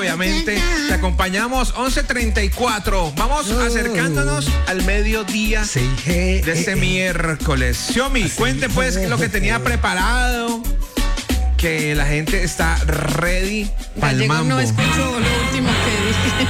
obviamente. Te acompañamos 11:34. Vamos acercándonos al mediodía de este miércoles. Xiomi, cuente pues lo que tenía preparado. Que la gente está ready para el mambo. No escucho lo último que dije.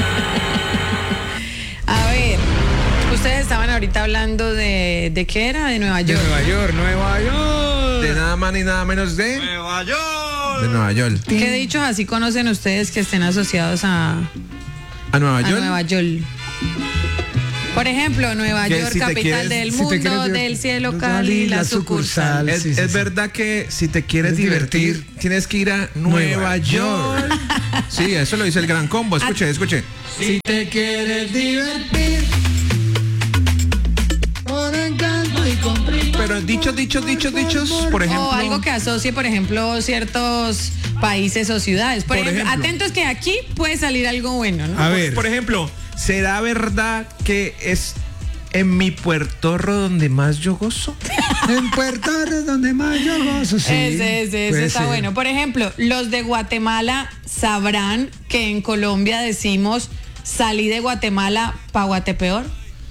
A ver, ustedes estaban ahorita hablando de ¿qué era? De Nueva York. De Nueva York. De nada más ni nada menos de Nueva York. De Nueva York. ¿Qué dichos así conocen ustedes que estén asociados a Nueva York? Nueva York. Por ejemplo, Nueva Que York, si te capital quieres- del si te mundo, quieres del cielo Cali, la sucursal. Es, Sí, sí, es sí. verdad que si te quieres Es divertir, tienes que ir a Nueva York. Sí, eso lo dice el Gran Combo. Escuche. Si te quieres divertir, con encanto y con prima. Pero dichos, por ejemplo. O algo que asocie, por ejemplo, ciertos países o ciudades. Por ejemplo, atentos que aquí puede salir algo bueno, ¿no? A ver. Por ejemplo, ¿será verdad que es en mi puertorro donde más yo gozo? En Puerto Rico, donde más yo gozo, sí. Ese puede está ser. bueno. Por ejemplo, los de Guatemala sabrán que en Colombia decimos salí de Guatemala pa' Guatepeor.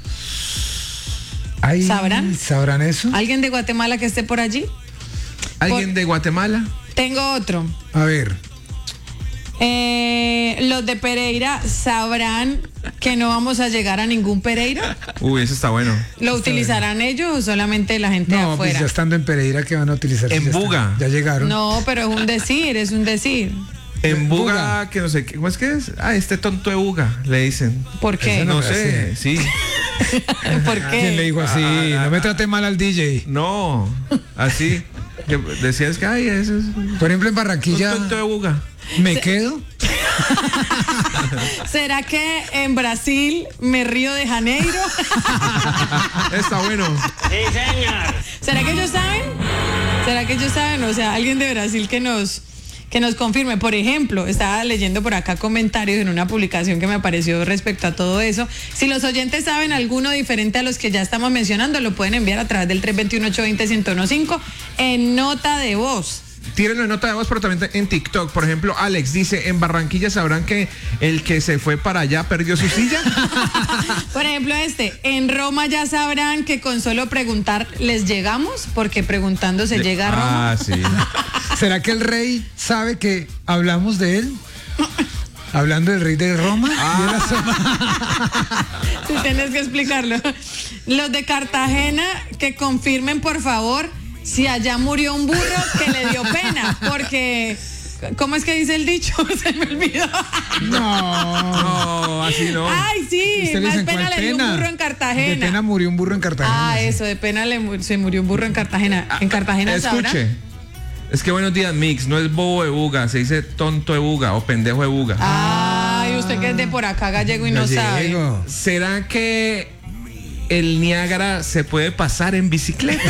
Ay, ¿Sabrán? ¿Sabrán eso? ¿Alguien de Guatemala que esté por allí? ¿Alguien de Guatemala? Tengo otro. A ver. Los de Pereira sabrán que no vamos a llegar a ningún Pereira. Uy, eso está bueno. ¿Lo utilizarán ellos o solamente la gente de No, pues afuera? ya estando en Pereira, ¿qué van a utilizar? En Ya están- Buga. Ya llegaron. No, pero es un decir. En Buga, Buga. que no sé, ¿cómo es que es? Ah, este tonto de Buga, le dicen. ¿Por qué? Ese No No, sé, sí. ¿Por ¿Quién le qué? dijo así? No me trate mal al DJ. No, así. Que decías que, ay, eso es un Por ejemplo, en Barranquilla, tonto de Buga. me quedo. ¿Será que en Brasil me río de Janeiro? Está bueno. ¿Será que ellos saben? ¿Será que ellos saben? O sea, alguien de Brasil que nos confirme. Por ejemplo, estaba leyendo por acá comentarios en una publicación que me apareció respecto a todo eso. Si los oyentes saben alguno diferente a los que ya estamos mencionando, lo pueden enviar a través del 321-820-1015 en nota de voz. Tírenlo en nota de voz, pero también en TikTok. Por ejemplo, Alex dice, en Barranquilla sabrán que el que se fue para allá perdió su silla. Por ejemplo, en Roma ya sabrán que con solo preguntar les llegamos, porque preguntando se llega a Roma. Ah, sí. ¿Será que el rey sabe que hablamos de él? Hablando del rey de Roma. Si tienes que explicarlo. Los de Cartagena que confirmen, por favor, si allá murió un burro que le dio pena, porque ¿cómo es que dice el dicho? Se me olvidó. No, así no. Ay, sí, Usted le más dice, pena ¿cuál le dio un pena? burro en De Cartagena. pena murió un burro en Cartagena. Ah, sí. eso, de pena se murió un burro en Cartagena. En Cartagena sabrá. Escuche. Es que buenos días, Mix. No es bobo de Buga, se dice tonto de Buga o pendejo de Buga. Ay, usted que es de por acá gallego y no sabe. Gallego. ¿Será que el Niágara se puede pasar en bicicleta?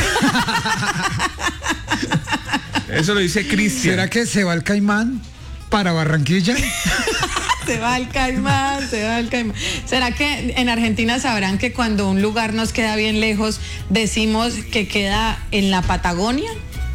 Eso lo dice Cristian. ¿Será que se va el Caimán para Barranquilla? Se va el caimán. ¿Será que en Argentina sabrán que cuando un lugar nos queda bien lejos, decimos que queda en la Patagonia?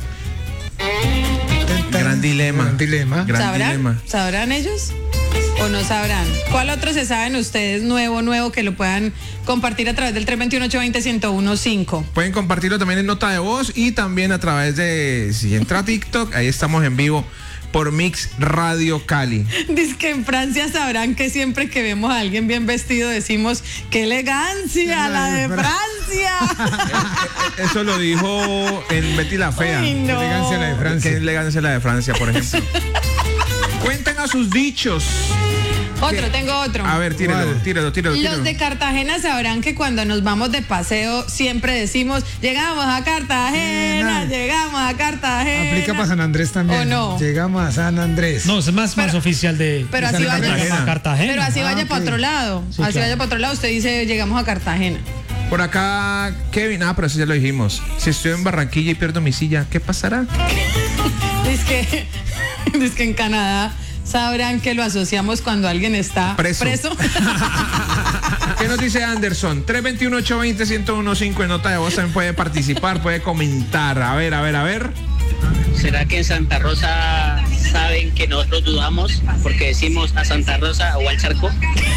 Gran dilema. Gran dilema. Gran ¿Sabrán? dilema. ¿Sabrán ellos? ¿O no sabrán? ¿Cuál otro se saben ustedes nuevo que lo puedan compartir a través del 321-820-1015? Pueden compartirlo también en nota de voz y también a través de, si entra a TikTok, ahí estamos en vivo por Mix Radio Cali. Dice que en Francia sabrán que siempre que vemos a alguien bien vestido decimos ¡qué elegancia la de Francia! Eso lo dijo en Betty la Fea. Ay, no. Elegancia la de Francia. Qué elegancia la de Francia, por ejemplo. Cuéntenos sus dichos. Tengo otro. A ver, tíralo. Los de Cartagena sabrán que cuando nos vamos de paseo siempre decimos llegamos a Cartagena. Aplica para San Andrés también. ¿O no? Llegamos a San Andrés. No, es más oficial de Pero así vaya Cartagena. Cartagena. Pero así vaya ok. para otro lado. Sí, así claro. vaya para otro lado, usted dice llegamos a Cartagena. Por acá, Kevin, pero eso ya lo dijimos. Si estoy en Barranquilla y pierdo mi silla, ¿qué pasará? Dice que en Canadá sabrán que lo asociamos cuando alguien está Preso. ¿Qué nos dice Anderson? 321-820-1015 en nota de voz también puede participar, puede comentar. A ver. ¿Será que en Santa Rosa saben que nosotros dudamos porque decimos a Santa Rosa o al Charco.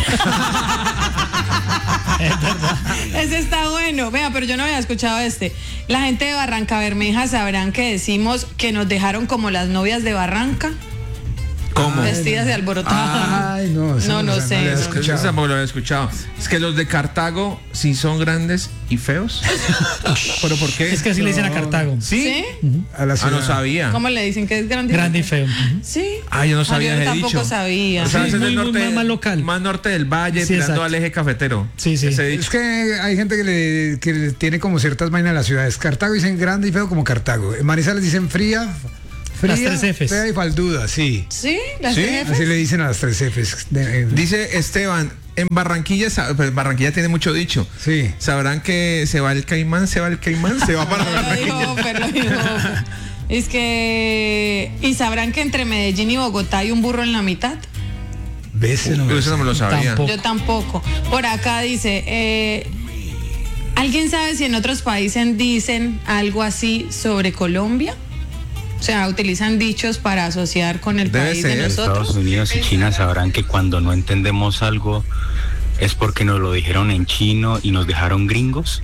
Ese está bueno. Vea, pero yo no había escuchado este. La gente de Barranca Bermeja sabrán que decimos que nos dejaron como las novias de Barranca. ¿Cómo? Vestidas de alborotadas. Ay, no, no sé. lo he Eso escuchado. tampoco lo había escuchado. Es que los de Cartago sí son grandes y feos. ¿Pero por qué? Es que así le dicen a Cartago. ¿Sí? ¿Sí? A la Ah, ciudad. no sabía. ¿Cómo le dicen que es grande? Grande y feo. Sí. Ah, yo no sabía yo ese tampoco dicho. sabía. O sea, Sí, ese es muy, del muy, norte, más local. Más norte del valle, Sí, tirando exacto. al eje cafetero. Sí, sí. Ese Es dicho. que hay gente que le tiene como ciertas vainas a las ciudades. Cartago dicen grande y feo como Cartago. En Manizales dicen fría, Las tres Fs. fea y falduda, sí. ¿Sí? ¿Las ¿Sí? tres Fs? Así le dicen a las tres Fs. Dice Esteban, en Barranquilla, pues Barranquilla tiene mucho dicho. Sí. Sabrán que se va el caimán, se va para Lo Barranquilla. dijo, pero lo dijo. Es que... ¿Y sabrán que entre Medellín y Bogotá hay un burro en la mitad? ¿Ves? No me Eso no me lo sabía. Tampoco. Yo tampoco. Por acá dice... ¿alguien sabe si en otros países dicen algo así sobre Colombia? O sea, utilizan dichos para asociar con el Debe país ser. de nosotros. Estados Unidos y China sabrán que cuando no entendemos algo es porque nos lo dijeron en chino y nos dejaron gringos.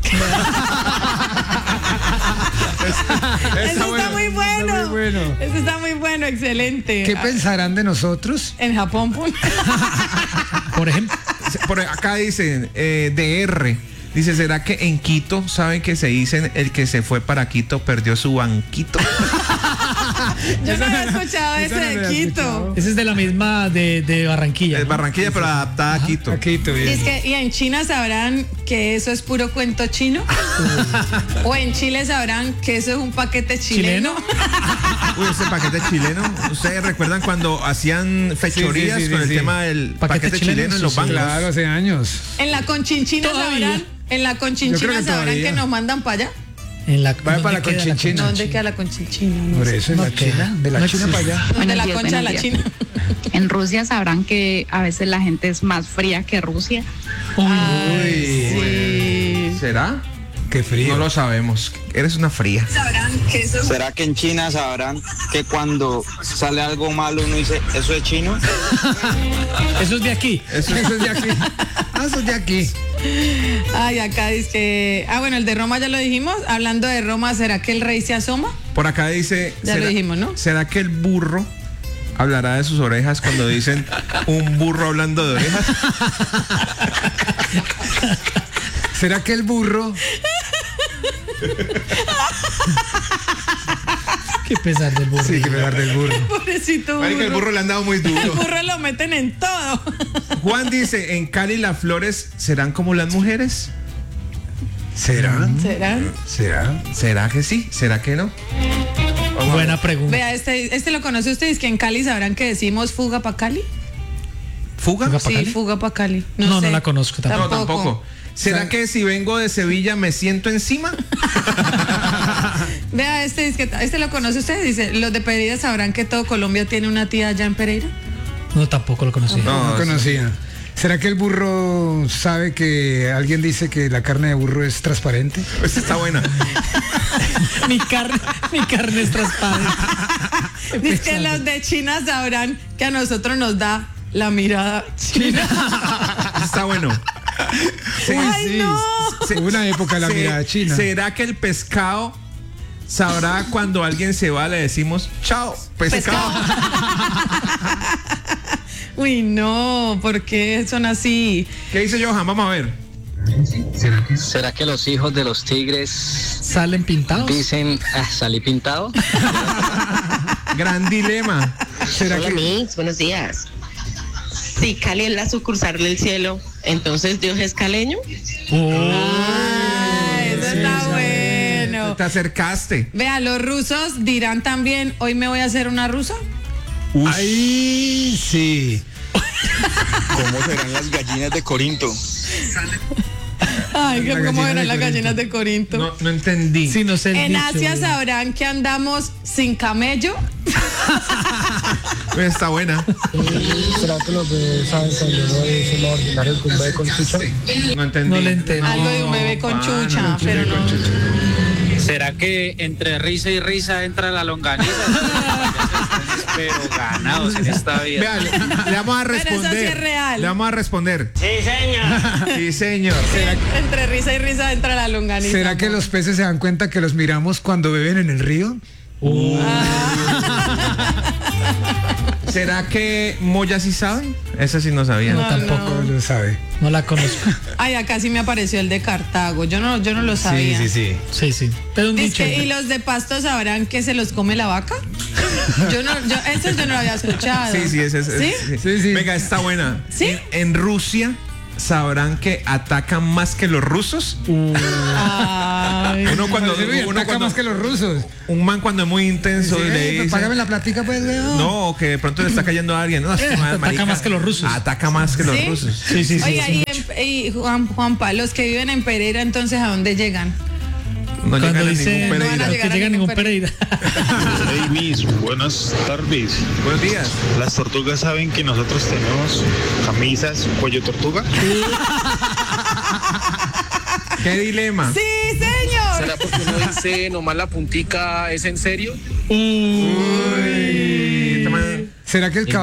Eso está muy bueno. muy bueno. Eso está muy bueno, excelente. ¿Qué pensarán de nosotros? En Japón, Por ejemplo, Por acá dicen DR. Dice, ¿será que en Quito saben que se dicen el que se fue para Quito perdió su banquito? yo no había escuchado ese esa no la de había Quito. escuchado. esa es de la misma de Barranquilla. Es ¿no? Barranquilla, pero adaptada a Quito. Aquí bien. Es que, y en China sabrán que eso es puro cuento chino. O en Chile sabrán que eso es un paquete chileno. Uy, ese paquete chileno. ¿Ustedes recuerdan cuando hacían fechorías Sí, sí, sí, con el sí. tema del paquete chileno en los sí, bancos? Claro, hace años. En la Conchinchina Todavía. sabrán. En la Yo Conchinchina creo que sabrán todavía. que nos mandan para allá. En la, Vaya ¿dónde para la queda Conchinchina. ¿Dónde queda la Conchinchina? No Por sé. eso en No la China, queda. de la No China existe. para allá. De Buenos la días, concha de la buenos China. días. En Rusia sabrán que a veces la gente es más fría que Rusia. Sí. ¿Será? Qué frío. No lo sabemos. Eres una fría. ¿Será que en China sabrán que cuando sale algo malo uno dice, eso es chino? Eso es de aquí. Eso es de aquí. Ah, eso es de aquí. Ay, acá dice que... bueno, el de Roma ya lo dijimos. Hablando de Roma, ¿será que el rey se asoma? Por acá dice... Ya lo dijimos, ¿no? ¿Será que el burro hablará de sus orejas cuando dicen un burro hablando de orejas? ¿Será que el burro? Qué pesar del burro. Sí, que me dar del burro. Pobrecito burro. Marica, el burro le han dado muy El duro. burro lo meten en todo. Juan dice, en Cali las flores serán como las mujeres. ¿Será? ¿Será? ¿Será? ¿Será que sí? ¿Será que no? Vamos a Buena ver. pregunta. Vea, este lo conoce ustedes, que en Cali sabrán que decimos fuga pa' Cali. ¿Fuga? ¿Fuga pa' Sí, Cali? fuga pa' Cali. No, sé. no la conozco tampoco. No, tampoco. ¿Será que si vengo de Sevilla me siento encima? Vea, este lo conoce usted, dice, los de Pereira sabrán que todo Colombia tiene una tía allá en Pereira. No, tampoco lo conocí. No conocía. ¿Será que el burro sabe que alguien dice que la carne de burro es transparente? Esta está buena. mi carne es transparente. Dice que los de China sabrán que a nosotros nos da la mirada china. Está bueno. Sí, ¡Ay, sí. no! Hubo una época de la mirada china. ¿Será que el pescado sabrá cuando alguien se va, le decimos chao, pescado? Uy, no, ¿por qué son así? ¿Qué dice Johan? Vamos a ver. ¿Será que los hijos de los tigres ¿Salen pintados? dicen, salí pintado? Gran dilema. ¿Será Hola, que Mix, buenos días. Si Cali es la sucursal del cielo, entonces Dios es caleño. Eso está bueno. Te acercaste. Vea, los rusos dirán también, hoy me voy a hacer una rusa. Ahí sí. ¿Cómo serán las gallinas de Corinto? Ay, La ¿cómo gallina eran de las Corinto. gallinas de Corinto? No entendí. Sí, no sé el En dicho. Asia sabrán que andamos sin camello. Está buena. ¿Será que los bebés saben cuando uno es un ordinario con un bebé con chucha? No entendí. No le entendí. Algo de un bebé con chucha, no, pero no. ¿Será que entre risa y risa entra la longaniza? Pero ganados en esta vida. Vea, le vamos a responder. Pero eso sí es real. Le vamos a responder. Sí, señor. Sí, señor. Entre risa y risa entra la longaniza. ¿Será que los peces se dan cuenta que los miramos cuando beben en el río? ¿Será que Moya sí sabe? Esa sí no sabía. No, tampoco lo sabe. No la conozco. Ay, acá sí me apareció el de Cartago. Yo no lo sabía. Sí. Sí. Pero un dicho. ¿Y los de Pasto sabrán que se los come la vaca? Eso yo no lo había escuchado. Sí, ese. Sí. Venga, está buena. ¿Sí? En Rusia sabrán que atacan más que los rusos. Ay. Uno cuando ataca más que los rusos. un man cuando es muy intenso le dice, págame la platica, pues, weón. no, que de pronto le está cayendo a alguien. No, Ataca más que los rusos. Ataca más que los ¿Sí? rusos. Sí. Oiga, y Juanpa, los que viven en Pereira, entonces, ¿a dónde llegan? No Cuando llegan a dice ningún Pereira. no van a que llega ningún Pereira. Hey, Miss, buenas tardes. Buenos días. Las tortugas saben que nosotros tenemos camisas cuello tortuga. ¿Qué dilema? Sí, señor. ¿Será porque uno dice nomás la puntica es en serio? Uy. ¿Será que el caballo